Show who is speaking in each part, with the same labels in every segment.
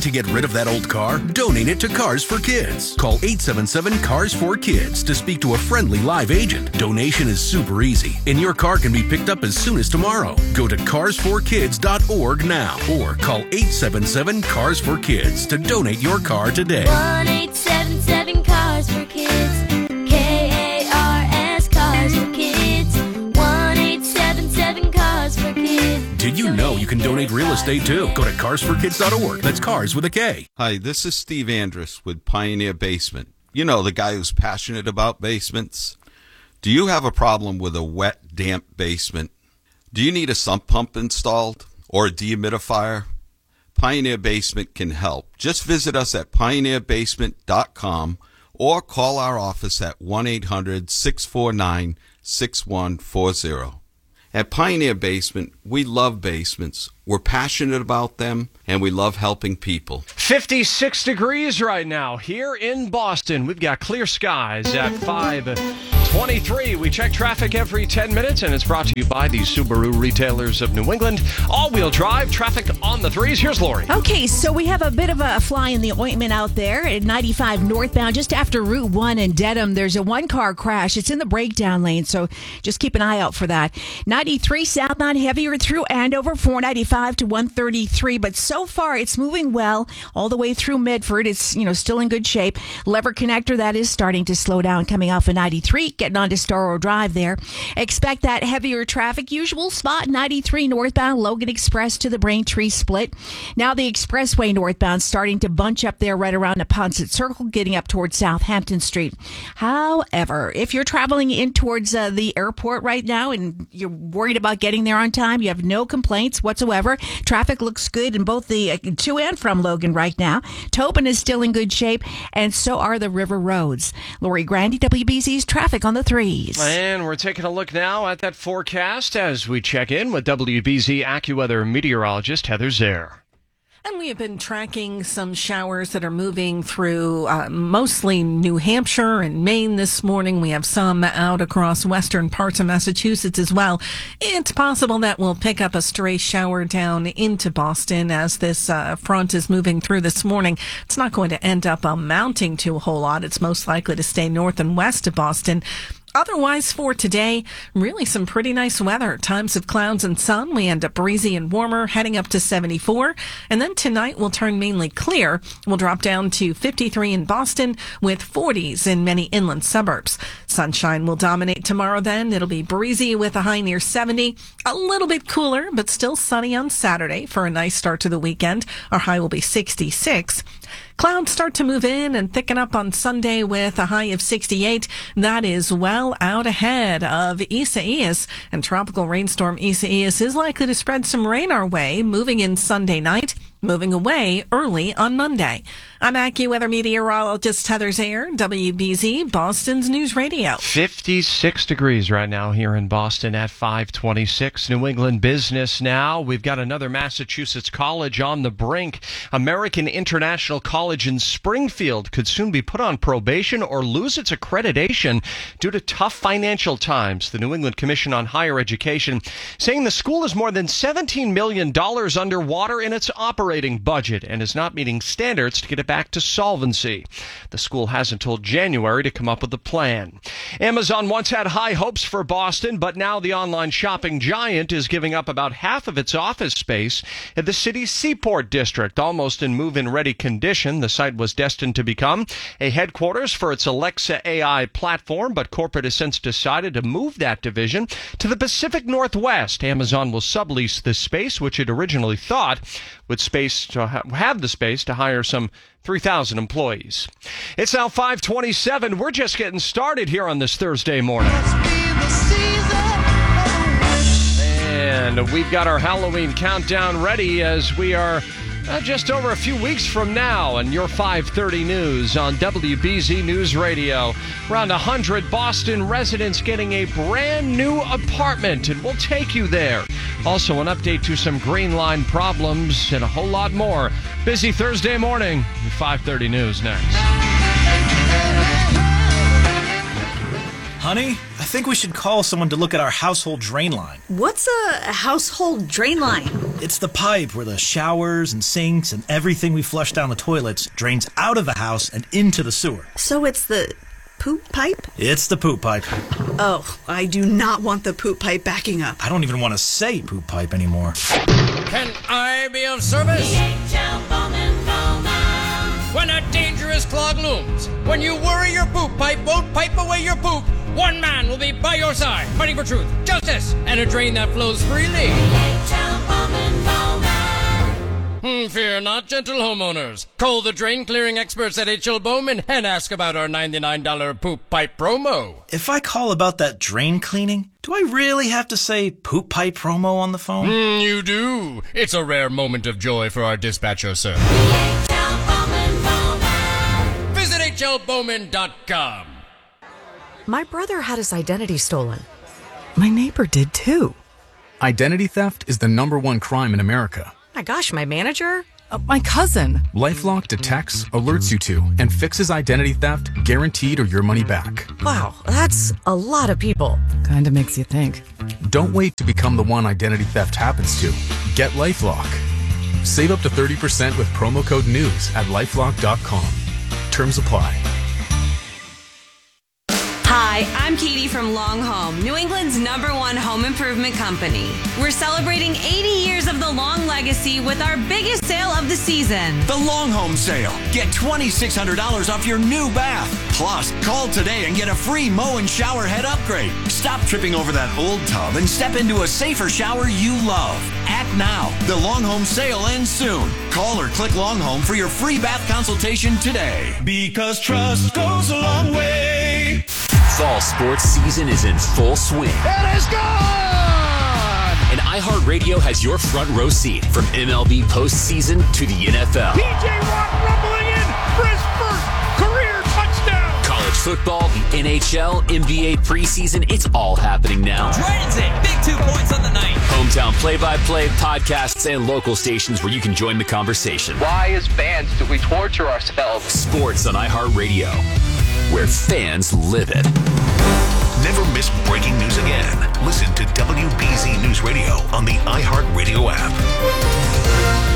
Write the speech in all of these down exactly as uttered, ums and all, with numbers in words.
Speaker 1: to get rid of that old car? Donate it to Cars for Kids. Call eight seven seven, cars four kids to speak to a friendly live agent. Donation is super easy, and your car can be picked up as soon as tomorrow. Go to cars for kids dot org now or call eight seven seven, cars for kids to donate your car today.
Speaker 2: one eight seven seven, cars for kids. K A R S, Cars for Kids. one eight seven seven, cars for kids.
Speaker 1: Did you know you can donate real estate too? Go to cars for kids dot org. That's cars with a K.
Speaker 3: Hi, this is Steve Andrus with Pioneer Basement. You know, the guy who's passionate about basements. Do you have a problem with a wet, damp basement? Do you need a sump pump installed or a dehumidifier? Pioneer Basement can help. Just visit us at pioneer basement dot com or call our office at one eight hundred, six four nine, six one four zero. At Pioneer Basement, we love basements. We're passionate about them, and we love helping people.
Speaker 4: fifty-six degrees right now here in Boston. We've got clear skies at five twenty-three. We check traffic every ten minutes, and it's brought to you by the Subaru retailers of New England. All-wheel drive, traffic on the threes. Here's Lori.
Speaker 5: Okay, so we have a bit of a fly in the ointment out there at ninety-five northbound, just after Route one in Dedham. There's a one-car crash. It's in the breakdown lane, so just keep an eye out for that. ninety-three southbound, heavier through Andover, four ninety-five to one thirty-three, but so far it's moving well all the way through Medford. It's, you know, still in good shape. Lever Connector, that is starting to slow down coming off of ninety-three, getting onto Storrow Drive there. Expect that heavier traffic. Usual spot, ninety-three northbound, Logan Express to the Braintree split. Now the expressway northbound starting to bunch up there right around the Ponset Circle, getting up towards Southampton Street. However, if you're traveling in towards uh, the airport right now and you're worried about getting there on time, you have no complaints whatsoever. Traffic looks good in both the uh, to and from Logan right now. Tobin is still in good shape, and so are the river roads. Lori Grandy, W B Z's traffic on the threes.
Speaker 4: And we're taking a look now at that forecast as we check in with W B Z AccuWeather meteorologist Heather Zare.
Speaker 6: And we have been tracking some showers that are moving through uh, mostly New Hampshire and Maine this morning. We have some out across western parts of Massachusetts as well. It's possible that we'll pick up a stray shower down into Boston as this uh, front is moving through this morning. It's not going to end up amounting to a whole lot. It's most likely to stay north and west of Boston. Otherwise, for today, really some pretty nice weather. Times of clouds and sun. We end up breezy and warmer, heading up to seventy-four. And then tonight will turn mainly clear. We'll drop down to fifty-three in Boston with forties in many inland suburbs. Sunshine will dominate tomorrow then. It'll be breezy with a high near seventy. A little bit cooler, but still sunny on Saturday for a nice start to the weekend. Our high will be sixty-six. Clouds start to move in and thicken up on Sunday with a high of sixty-eight. That is well out ahead of Isaias, and tropical rainstorm Isaias is likely to spread some rain our way, moving in Sunday night, moving away early on Monday. I'm AccuWeather meteorologist Heather Zare, W B Z, Boston's News Radio.
Speaker 4: fifty-six degrees right now here in Boston at five twenty-six. New England business now. We've got another Massachusetts college on the brink. American International College in Springfield could soon be put on probation or lose its accreditation due to tough financial times. The New England Commission on Higher Education saying the school is more than seventeen million dollars underwater in its operating budget and is not meeting standards to get it back to solvency. The school has until January to come up with a plan. Amazon once had high hopes for Boston, but now the online shopping giant is giving up about half of its office space at the city's Seaport District, almost in move-in ready condition. The site was destined to become a headquarters for its Alexa A I platform, but corporate has since decided to move that division to the Pacific Northwest. Amazon will sublease this space, which it originally thought would space to ha- have the space to hire some three thousand employees. It's now five twenty-seven. We're just getting started here on this Thursday morning. And we've got our Halloween countdown ready as we are uh, just over a few weeks from now and your five thirty news on W B Z News Radio. Around one hundred Boston residents getting a brand new apartment, and we'll take you there. Also, an update to some Green Line problems and a whole lot more. Busy Thursday morning. five thirty news next.
Speaker 7: Honey, I think we should call someone to look at our household drain line.
Speaker 8: What's a household drain line?
Speaker 7: It's the pipe where the showers and sinks and everything we flush down the toilets drains out of the house and into the sewer.
Speaker 8: So it's the poop pipe?
Speaker 7: It's the poop pipe.
Speaker 8: Oh, I do not want the poop pipe backing up.
Speaker 7: I don't even want to say poop pipe anymore.
Speaker 9: Can I be of service?
Speaker 2: D H L Bowman Bowman.
Speaker 9: When a dangerous clog looms, when you worry your poop pipe won't pipe away your poop, one man will be by your side, fighting for truth, justice, and a drain that flows freely.
Speaker 2: D H L Bowman Bowman.
Speaker 9: Hmm, fear not, gentle homeowners. Call the drain clearing experts at H L Bowman and ask about our ninety-nine dollars poop pipe promo.
Speaker 7: If I call about that drain cleaning, do I really have to say poop pipe promo on the phone?
Speaker 9: Hmm, you do. It's a rare moment of joy for our dispatcher, sir.
Speaker 2: D H L Bowman Bowman.
Speaker 9: Visit H L Bowman dot com.
Speaker 10: My brother had his identity stolen.
Speaker 8: My neighbor did too.
Speaker 11: Identity theft is the number one crime in America.
Speaker 10: My gosh, my manager?
Speaker 8: Uh, my cousin.
Speaker 11: LifeLock detects, alerts you to, and fixes identity theft, guaranteed or your money back.
Speaker 10: Wow, that's a lot of people.
Speaker 8: Kinda makes you think.
Speaker 11: Don't wait to become the one identity theft happens to. Get LifeLock. Save up to thirty percent with promo code NEWS at lifelock dot com. Terms apply.
Speaker 12: Hi, I'm Katie from Long Home, New England's number one home improvement company. We're celebrating eighty years of the Long legacy with our biggest sale of the season.
Speaker 13: The Long Home Sale. Get twenty-six hundred dollars off your new bath. Plus, call today and get a free mow and shower head upgrade. Stop tripping over that old tub and step into a safer shower you love. Act now. The Long Home Sale ends soon. Call or click Long Home for your free bath consultation today.
Speaker 14: Because trust goes a long way.
Speaker 15: Fall sports season is in full swing.
Speaker 14: It is gone!
Speaker 15: And iHeartRadio has your front row seat from M L B postseason to the N F L.
Speaker 14: P J Watt rumbling in for his first career touchdown.
Speaker 15: College football, the N H L, N B A preseason, it's all happening now.
Speaker 16: Transit, big two points on the night.
Speaker 15: Hometown play-by-play, podcasts, and local stations where you can join the conversation.
Speaker 17: Why, as fans, do we torture ourselves?
Speaker 15: Sports on iHeartRadio, where fans live it.
Speaker 18: Never miss breaking news again. Listen to W B Z News Radio on the iHeartRadio app.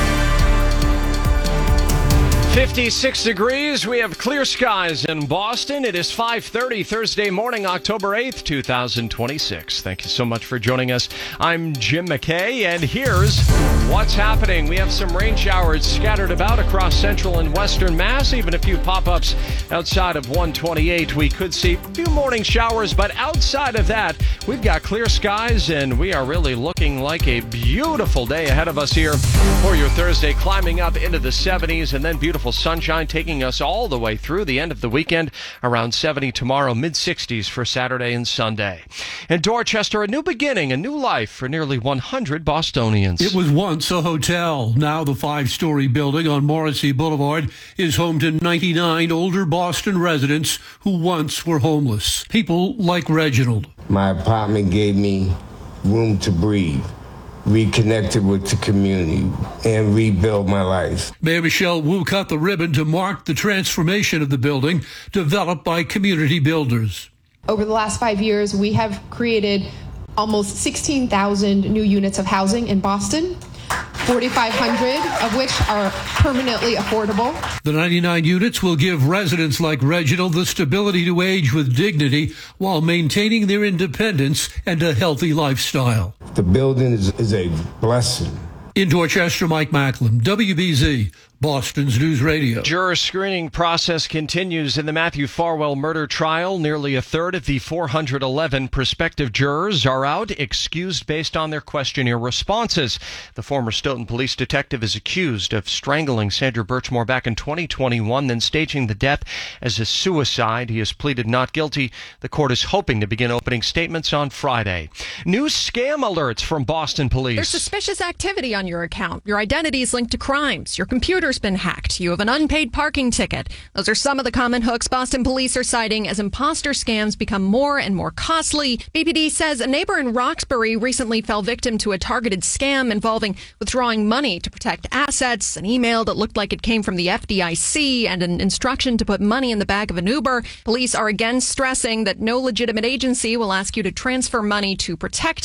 Speaker 4: fifty-six degrees. We have clear skies in Boston. It is five thirty Thursday morning, October eighth, twenty twenty-six. Thank you so much for joining us. I'm Jim McKay, and here's what's happening. We have some rain showers scattered about across central and western Mass, even a few pop-ups outside of one twenty-eight. We could see a few morning showers, but outside of that, we've got clear skies, and we are really looking like a beautiful day ahead of us here for your Thursday, climbing up into the seventies, and then beautiful sunshine taking us all the way through the end of the weekend. Around seventy tomorrow, mid sixties for Saturday and Sunday. In Dorchester, a new beginning, a new life for nearly one hundred Bostonians.
Speaker 19: It was once a hotel. Now the five-story building on Morrissey Boulevard is home to ninety-nine older Boston residents who once were homeless. People like Reginald.
Speaker 20: My apartment gave me room to breathe, reconnected with the community, and rebuild my life.
Speaker 19: Mayor Michelle Wu cut the ribbon to mark the transformation of the building developed by community builders.
Speaker 21: Over the last five years, we have created almost sixteen thousand new units of housing in Boston, forty-five hundred of which are permanently affordable.
Speaker 19: The ninety-nine units will give residents like Reginald the stability to age with dignity while maintaining their independence and a healthy lifestyle.
Speaker 20: The building is, is a blessing.
Speaker 19: In Dorchester, Mike Macklin, W B Z, Boston's News Radio.
Speaker 4: Juror screening process continues in the Matthew Farwell murder trial. Nearly a third of the four hundred eleven prospective jurors are out, excused based on their questionnaire responses. The former Stoughton police detective is accused of strangling Sandra Birchmore back in twenty twenty-one, then staging the death as a suicide. He has pleaded not guilty. The court is hoping to begin opening statements on Friday. New scam alerts from Boston police.
Speaker 22: There's suspicious activity on your account. Your identity is linked to crimes. Your computer's been hacked. You have an unpaid parking ticket. Those are some of the common hooks Boston police are citing as imposter scams become more and more costly. B P D says a neighbor in Roxbury recently fell victim to a targeted scam involving withdrawing money to protect assets, an email that looked like it came from the F D I C, and an instruction to put money in the back of an Uber. Police are again stressing that no legitimate agency will ask you to transfer money to protect it.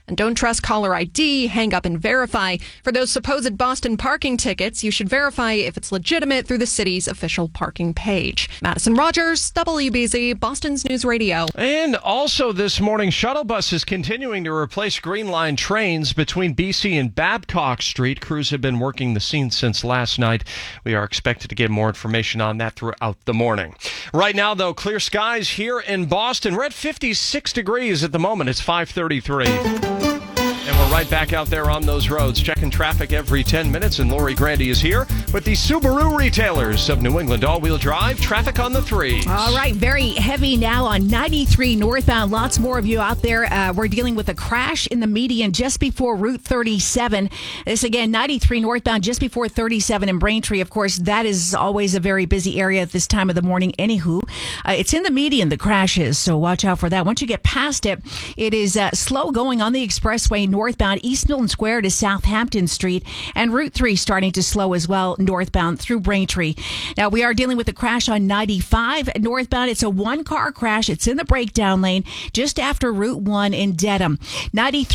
Speaker 22: And don't trust caller I D. Hang up and verify. For those supposed Boston parking tickets, you should verify if it's legitimate through the city's official parking page. Madison Rogers, W B Z, Boston's News Radio.
Speaker 4: And also this morning, shuttle buses continuing to replace Green Line trains between B C and Babcock Street. Crews have been working the scene since last night. We are expected to get more information on that throughout the morning. Right now, though, clear skies here in Boston. We're at fifty-six degrees at the moment. It's five thirty-three. And we're right back out there on those roads, checking traffic every ten minutes. And Lori Grandy is here with the Subaru retailers of New England. All-wheel drive, traffic on the three.
Speaker 5: All right, very heavy now on ninety-three northbound. Lots more of you out there. Uh, we're dealing with a crash in the median just before Route thirty-seven. This, again, ninety-three northbound just before thirty-seven in Braintree. Of course, that is always a very busy area at this time of the morning. Anywho, uh, it's in the median, the crash is, so watch out for that. Once you get past it, it is uh, slow going on the expressway northbound East Milton Square to Southampton Street, and Route three starting to slow as well northbound through Braintree. Now, we are dealing with a crash on ninety-five northbound. It's a one-car crash. It's in the breakdown lane just after Route one in Dedham. ninety-three